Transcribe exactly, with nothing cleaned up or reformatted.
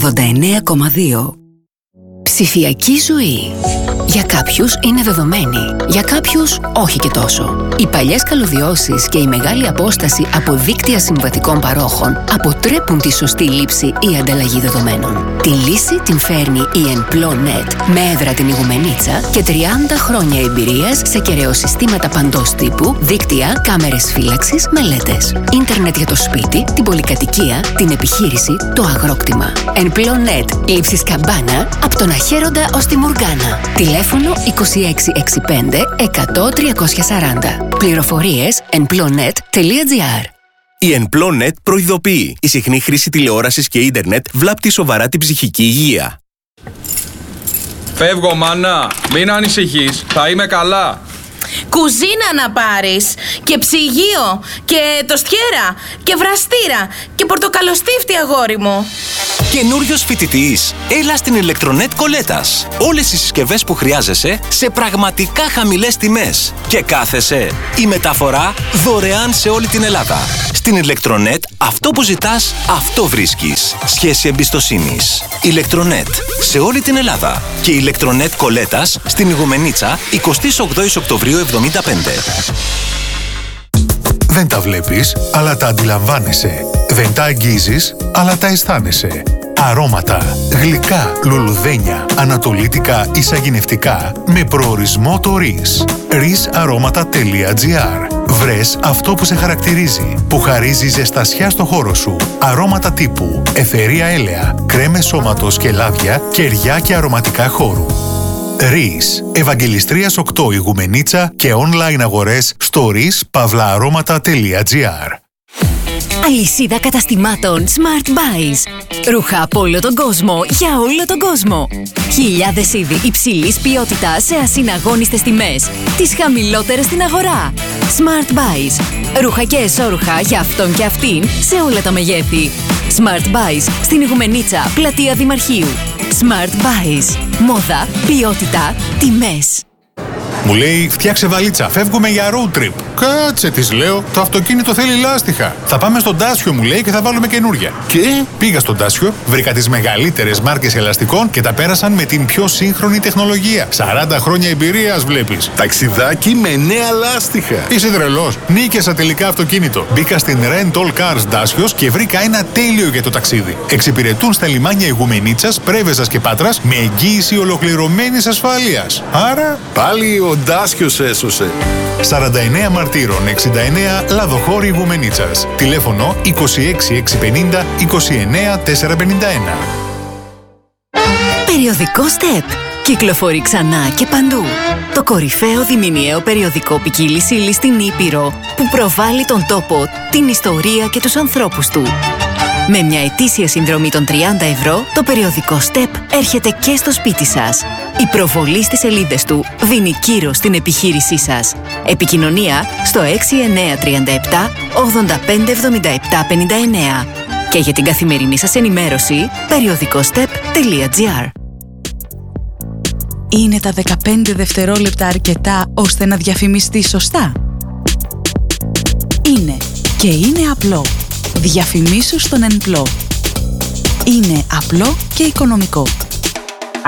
ογδόντα εννέα κόμμα δύο. Ψηφιακή ζωή. Για κάποιους είναι δεδομένη, για κάποιους όχι και τόσο. Οι παλιές καλωδιώσεις και η μεγάλη απόσταση από δίκτυα συμβατικών παρόχων αποτρέπουν τη σωστή λήψη ή ανταλλαγή δεδομένων. Τη λύση την φέρνει η Εμπλό.net με έδρα την Ιγουμενίτσα και τριάντα χρόνια εμπειρίας σε κεραιοσυστήματα παντός τύπου, δίκτυα, κάμερες φύλαξης, μελέτες. Ίντερνετ για το σπίτι, την πολυκατοικία, την επιχείρηση, το αγρόκτημα. Εμπλό.net. Λήψεις καμπάνα από τον Αχέροντα ως τη Μουργάνα. Τηλέφωνο είκοσι έξι εξήντα πέντε εκατό τριακόσια σαράντα. Πληροφορίες εμπλό.net τελεία τζι άρ. Η Εμπλό.net προειδοποιεί. Η συχνή χρήση τηλεόρασης και ίντερνετ βλάπτει σοβαρά την ψυχική υγεία. Φεύγω, μάνα. Μην ανησυχείς. Θα είμαι καλά. Κουζίνα να πάρεις και ψυγείο και τοστιέρα και βραστήρα και πορτοκαλοστίφτη, αγόρι μου. Καινούριος φοιτητής, έλα στην Ηλεκτρονέτ Κολέτας. Όλες οι συσκευές που χρειάζεσαι σε πραγματικά χαμηλές τιμές. Και κάθεσαι, η μεταφορά δωρεάν σε όλη την Ελλάδα. Στην Ηλεκτρονέτ, αυτό που ζητάς, αυτό βρίσκεις. Σχέση εμπιστοσύνης. Ηλεκτρονέτ, σε όλη την Ελλάδα. Και Ηλεκτρονέτ Κολέτας στην Ιγουμενίτσα, εικοστή ογδόη Οκτωβρίου εβδομήντα πέντε. Δεν τα βλέπεις, αλλά τα αντιλαμβάνεσαι. Δεν τα αγγίζεις, αλλά τα αισθάνεσαι. Αρώματα, γλυκά, λουλουδένια, ανατολίτικα, εισαγηνευτικά, με προορισμό το ΡΙΣ. ρις αρώματα τελεία τζι άρ. Βρες αυτό που σε χαρακτηρίζει, που χαρίζει ζεστασιά στο χώρο σου. Αρώματα τύπου αιθερία έλαια, κρέμες σώματος και λάδια, κεριά και αρωματικά χώρου. ΡΙΣ. Ευαγγελιστρίας οκτώ Ιγουμενίτσα και online αγορές στο ρις παύλα αρώματα τελεία τζι άρ. Αλυσίδα καταστημάτων Smart Buys. Ρούχα από όλο τον κόσμο για όλο τον κόσμο. Χιλιάδες είδη υψηλής ποιότητας σε ασυναγώνιστες τιμές. Τις χαμηλότερες στην αγορά. Smart Buys. Ρούχα και εσώρουχα για αυτόν και αυτήν σε όλα τα μεγέθη. Smart Buys στην Ιγουμενίτσα, πλατεία Δημαρχείου. Smart Buys. Μόδα, ποιότητα, τιμές. Μου λέει, φτιάξε βαλίτσα, φεύγουμε για road trip. Κάτσε, της λέω, το αυτοκίνητο θέλει λάστιχα. Θα πάμε στον Τάσιο, μου λέει, και θα βάλουμε καινούρια. Και πήγα στον Τάσιο, βρήκα τις μεγαλύτερες μάρκες ελαστικών και τα πέρασαν με την πιο σύγχρονη τεχνολογία. σαράντα χρόνια εμπειρίας, βλέπεις. Ταξιδάκι με νέα λάστιχα. Είσαι τρελός. Νίκησα τελικά αυτοκίνητο. Μπήκα στην Rental Cars Ντάσιος και βρήκα ένα τέλειο για το ταξίδι. Εξυπηρετούν στα λιμάνια Ιγουμενίτσας, Πρέβεζας και Πάτρας με εγγύηση ολοκληρωμένης ασφάλειας. Άρα, πάλι ο Ντάσιος έσωσε. σαράντα εννέα Μαρτύρων εξήντα εννέα Λαδοχώρη Ιγουμενίτσας. Τηλέφωνο είκοσι έξι εξακόσια πενήντα είκοσι εννέα τετρακόσια πενήντα ένα. Περιοδικό Step. Κυκλοφορεί ξανά και παντού. Το κορυφαίο διμηνιαίο περιοδικό ποικίλης ύλης στην Ήπειρο που προβάλλει τον τόπο, την ιστορία και τους ανθρώπους του. Με μια ετήσια συνδρομή των τριάντα ευρώ, το περιοδικό Step έρχεται και στο σπίτι σας. Η προβολή στις σελίδες του δίνει κύρος στην επιχείρησή σας. Επικοινωνία στο έξι εννέα τρία επτά ογδόντα πέντε εβδομήντα επτά πενήντα εννέα. Και για την καθημερινή σας ενημέρωση, περιοδικό στεπ τελεία τζι άρ. Είναι τα δεκαπέντε δευτερόλεπτα αρκετά ώστε να διαφημιστεί σωστά? Είναι και είναι απλό. Διαφημίσου στον Εμπλό. Είναι απλό και οικονομικό.